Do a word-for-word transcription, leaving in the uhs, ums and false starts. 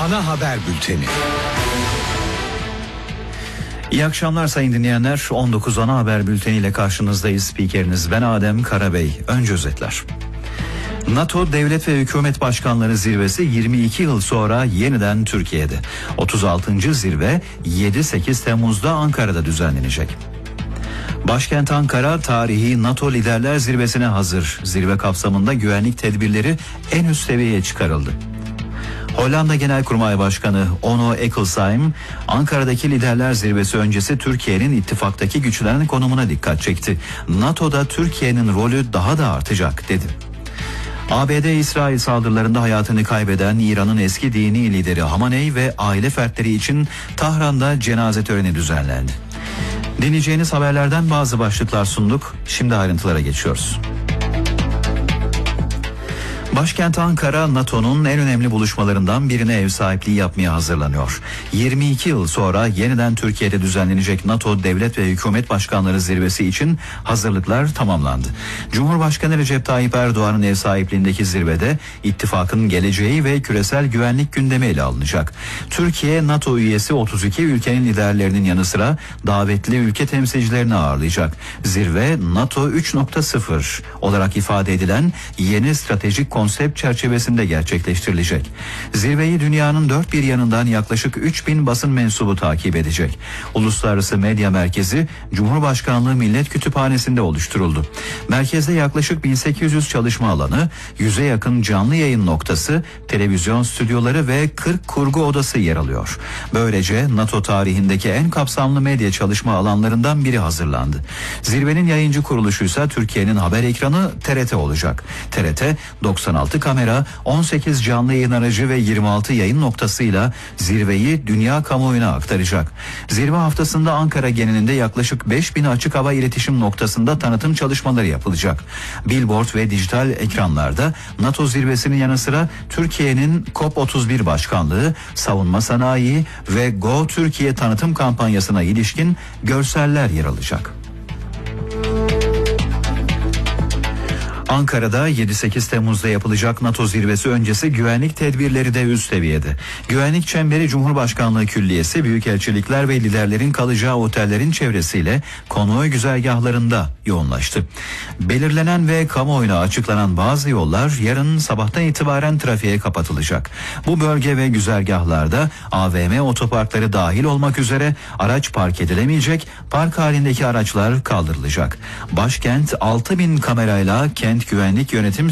Ana Haber Bülteni. İyi akşamlar sayın dinleyenler. on dokuz Ana Haber Bülteni ile karşınızdayız. Spikeriniz ben Adem Karabey. Önce özetler. NATO Devlet ve Hükümet Başkanları Zirvesi yirmi iki yıl sonra yeniden Türkiye'de. otuz altıncı zirve yedi sekiz Temmuz'da Ankara'da düzenlenecek. Başkent Ankara tarihi NATO Liderler Zirvesi'ne hazır. Zirve kapsamında güvenlik tedbirleri en üst seviyeye çıkarıldı. Hollanda Genelkurmay Başkanı Onno Eckelsheim, Ankara'daki Liderler Zirvesi öncesi Türkiye'nin ittifaktaki güçlenen konumuna dikkat çekti. NATO'da Türkiye'nin rolü daha da artacak dedi. A B D-İsrail saldırılarında hayatını kaybeden İran'ın eski dini lideri Hamenei ve aile fertleri için Tahran'da cenaze töreni düzenlendi. Dinleyeceğiniz haberlerden bazı başlıklar sunduk. Şimdi ayrıntılara geçiyoruz. Başkent Ankara, NATO'nun en önemli buluşmalarından birine ev sahipliği yapmaya hazırlanıyor. yirmi iki yıl sonra yeniden Türkiye'de düzenlenecek NATO Devlet ve Hükümet Başkanları Zirvesi için hazırlıklar tamamlandı. Cumhurbaşkanı Recep Tayyip Erdoğan'ın ev sahipliğindeki zirvede ittifakın geleceği ve küresel güvenlik gündemi ele alınacak. Türkiye, NATO üyesi otuz iki ülkenin liderlerinin yanı sıra davetli ülke temsilcilerini ağırlayacak. Zirve, NATO üç nokta sıfır olarak ifade edilen yeni stratejik konsept çerçevesinde gerçekleştirilecek. Zirveyi dünyanın dört bir yanından yaklaşık üç bin basın mensubu takip edecek. Uluslararası Medya Merkezi Cumhurbaşkanlığı Millet Kütüphanesi'nde oluşturuldu. Merkezde yaklaşık bin sekiz yüz çalışma alanı, yüze yakın canlı yayın noktası, televizyon stüdyoları ve kırk kurgu odası yer alıyor. Böylece NATO tarihindeki en kapsamlı medya çalışma alanlarından biri hazırlandı. Zirvenin yayıncı kuruluşuysa Türkiye'nin haber ekranı T R T olacak. T R T doksan altı kamera, on sekiz canlı yayın aracı ve yirmi altı yayın noktasıyla zirveyi dünya kamuoyuna aktaracak. Zirve haftasında Ankara genelinde yaklaşık beş bin açık hava iletişim noktasında tanıtım çalışmaları yapılacak. Billboard ve dijital ekranlarda NATO zirvesinin yanı sıra Türkiye'nin COP otuz bir başkanlığı, savunma sanayi ve Go Türkiye tanıtım kampanyasına ilişkin görseller yer alacak. Ankara'da yedi sekiz Temmuz'da yapılacak NATO zirvesi öncesi güvenlik tedbirleri de üst seviyede. Güvenlik çemberi Cumhurbaşkanlığı Külliyesi, büyükelçilikler ve liderlerin kalacağı otellerin çevresiyle konvoy güzergahlarında yoğunlaştı. Belirlenen ve kamuoyuna açıklanan bazı yollar yarın sabahtan itibaren trafiğe kapatılacak. Bu bölge ve güzergahlarda A V M otoparkları dahil olmak üzere araç park edilemeyecek, park halindeki araçlar kaldırılacak. Başkent altı bin kamerayla kent güvenlik yönetim